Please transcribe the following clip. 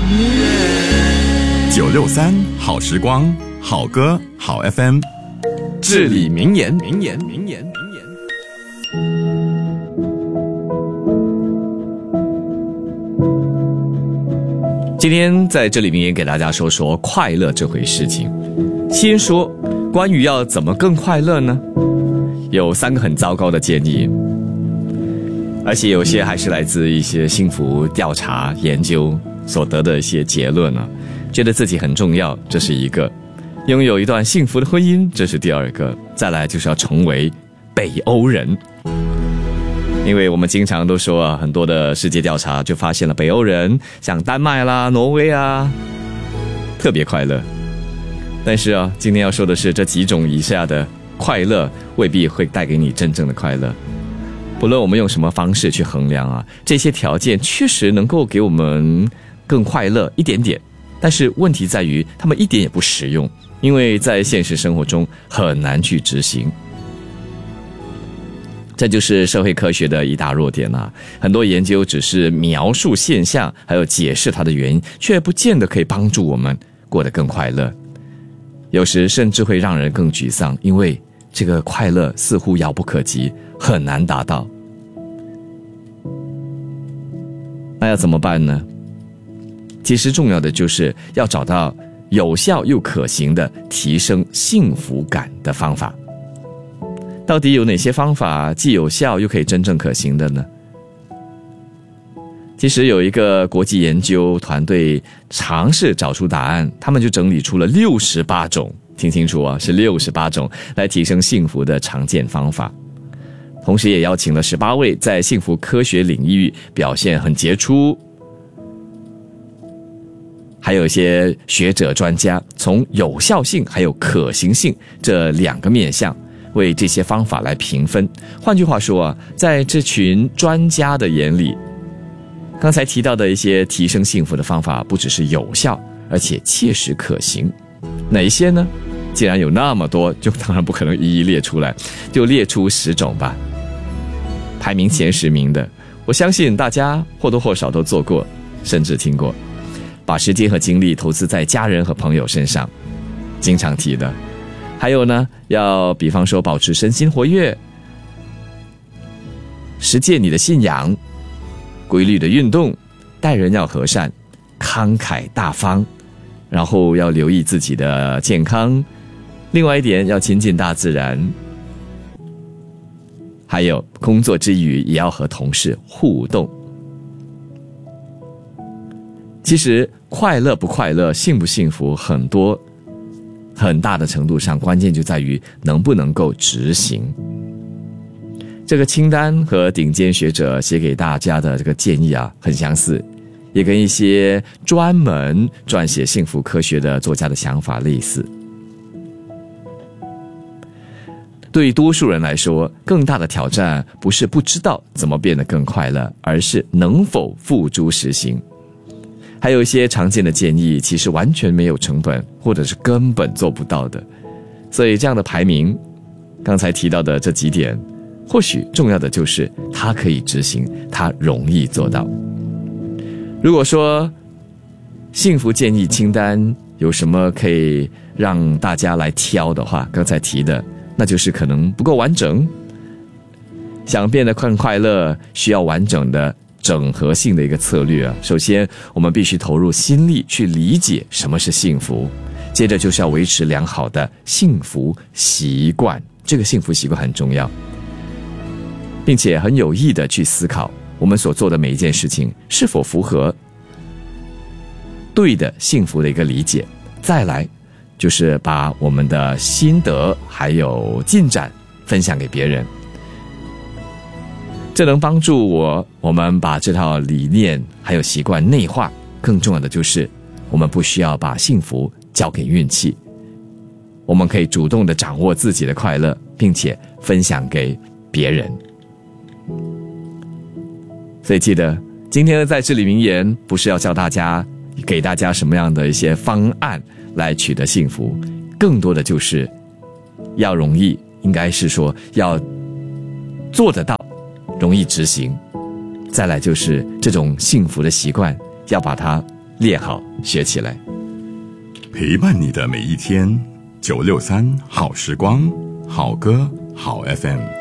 963好时光，好歌好 FM， 至理名言。 今天在这里面也给大家说说快乐这回事情。先说关于要怎么更快乐呢，有3个很糟糕的建议，而且有些还是来自一些幸福调查研究所得的一些结论啊。觉得自己很重要，这是一个；拥有一段幸福的婚姻，这是第2个；再来就是要成为北欧人。因为我们经常都说很多的世界调查就发现了北欧人，像丹麦啦、挪威啊，特别快乐。但是今天要说的是，这几种以下的快乐未必会带给你真正的快乐。不论我们用什么方式去衡量这些条件确实能够给我们更快乐一点点，但是问题在于他们一点也不实用，因为在现实生活中很难去执行。这就是社会科学的一大弱点很多研究只是描述现象，还有解释它的原因，却不见得可以帮助我们过得更快乐。有时甚至会让人更沮丧，因为这个快乐似乎遥不可及，很难达到。那要怎么办呢？其实重要的就是要找到有效又可行的提升幸福感的方法。到底有哪些方法既有效又可以真正可行的呢？其实有一个国际研究团队尝试找出答案，他们就整理出了68种，听清楚是68种来提升幸福的常见方法。同时也邀请了18位在幸福科学领域表现很杰出，还有一些学者专家，从有效性还有可行性这2个面向为这些方法来评分。换句话说在这群专家的眼里，刚才提到的一些提升幸福的方法不只是有效，而且切实可行。哪一些呢？既然有那么多，就当然不可能一一列出来，就列出10种吧。排名前10名的，我相信大家或多或少都做过，甚至听过。把时间和精力投资在家人和朋友身上，经常提的。还有呢，要比方说保持身心活跃，实践你的信仰，规律的运动，待人要和善，慷慨大方，然后要留意自己的健康。另外一点，要亲近大自然。还有工作之余也要和同事互动。其实快乐不快乐，幸不幸福，很大的程度上关键就在于能不能够执行。这个清单和顶尖学者写给大家的这个建议很相似，也跟一些专门撰写幸福科学的作家的想法类似。对多数人来说，更大的挑战不是不知道怎么变得更快乐，而是能否付诸实行。还有一些常见的建议其实完全没有成本，或者是根本做不到的。所以这样的排名，刚才提到的这几点，或许重要的就是它可以执行，它容易做到。如果说幸福建议清单有什么可以让大家来挑的话，刚才提的那就是可能不够完整。想变得更快乐，需要完整的整合性的一个策略首先我们必须投入心力去理解什么是幸福，接着就是要维持良好的幸福习惯，这个幸福习惯很重要，并且很有意的去思考我们所做的每一件事情是否符合对的幸福的一个理解。再来就是把我们的心得还有进展分享给别人，这能帮助我们把这套理念还有习惯内化。更重要的就是我们不需要把幸福交给运气，我们可以主动的掌握自己的快乐，并且分享给别人。所以记得今天的在这里名言不是要教大家给大家什么样的一些方案来取得幸福，更多的就是要容易，应该是说要做得到，容易执行。再来就是这种幸福的习惯要把它练好学起来。 陪伴你的每一天，963好时光，好歌好 FM。